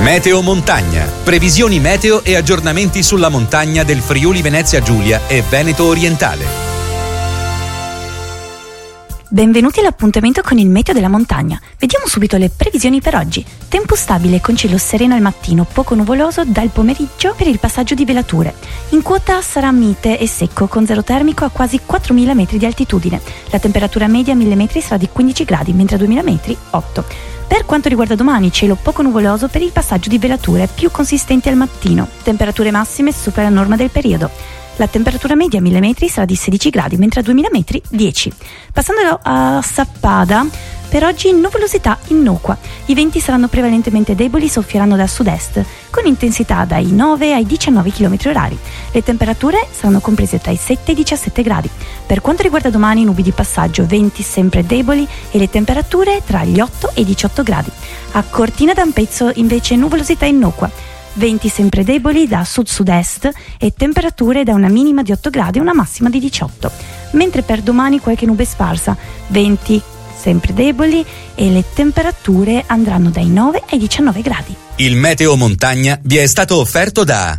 Meteo Montagna. Previsioni meteo e aggiornamenti sulla montagna del Friuli Venezia Giulia e Veneto Orientale. Benvenuti all'appuntamento con il meteo della montagna. Vediamo subito le previsioni per oggi. Tempo stabile con cielo sereno al mattino, poco nuvoloso dal pomeriggio per il passaggio di velature. In quota sarà mite e secco con zero termico a quasi 4.000 metri di altitudine. La temperatura media a 1.000 metri sarà di 15 gradi, mentre a 2.000 metri 8. Per quanto riguarda domani, cielo poco nuvoloso per il passaggio di velature più consistenti al mattino. Temperature massime sopra la norma del periodo. La temperatura media a 1.000 metri sarà di 16 gradi, mentre a 2.000 metri 10. Passando a Sappada, per oggi nuvolosità innocua. I venti saranno prevalentemente deboli, soffieranno da sud-est, con intensità dai 9 ai 19 km/h. Le temperature saranno comprese tra i 7 e i 17 gradi. Per quanto riguarda domani, nubi di passaggio, venti sempre deboli e le temperature tra gli 8 e i 18 gradi. A Cortina d'Ampezzo invece nuvolosità innocua. Venti sempre deboli da sud-sud-est e temperature da una minima di 8 gradi e una massima di 18. Mentre per domani qualche nube sparsa, venti sempre deboli e le temperature andranno dai 9 ai 19 gradi. Il Meteo Montagna vi è stato offerto da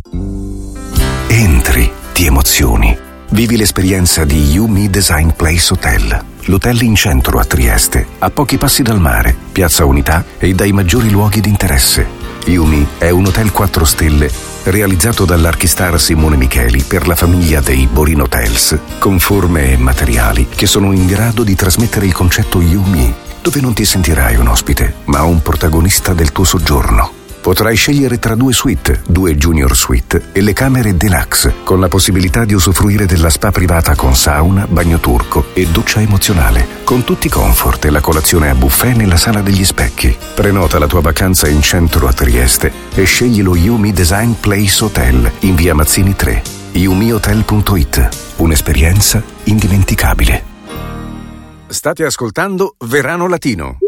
Entri, ti emozioni. Vivi l'esperienza di Yumi Design Place Hotel. L'hotel in centro a Trieste, a pochi passi dal mare, Piazza Unità e dai maggiori luoghi di interesse. Yumi è un hotel 4 stelle realizzato dall'archistar Simone Micheli per la famiglia dei Borin Hotels, con forme e materiali che sono in grado di trasmettere il concetto Yumi, dove non ti sentirai un ospite, ma un protagonista del tuo soggiorno. Potrai scegliere tra 2 suite, 2 junior suite e le camere deluxe, con la possibilità di usufruire della spa privata con sauna, bagno turco e doccia emozionale, con tutti i comfort e la colazione a buffet nella sala degli specchi. Prenota la tua vacanza in centro a Trieste e scegli lo Yumi Design Place Hotel in via Mazzini 3. yumihotel.it. Un'esperienza indimenticabile. State ascoltando Verano Latino.